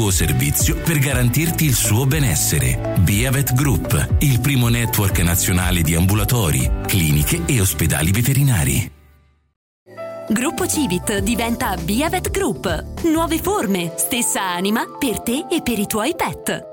suo servizio per garantirti il suo benessere. Biavet Group, il primo network nazionale di ambulatori, cliniche e ospedali veterinari. Gruppo Civit diventa Biavet Group. Nuove forme, stessa anima per te e per i tuoi pet.